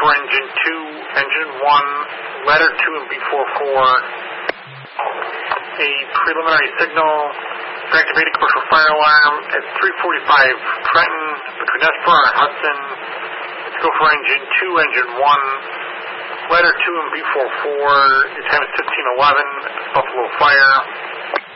for engine 2, engine 1, ladder 2 and B44. A preliminary signal for activated commercial fire alarm at 3:45 Trenton between Espar and Hudson. Let's go for engine 2, engine 1, ladder 2 and B44. The time is 15:11. Buffalo Fire.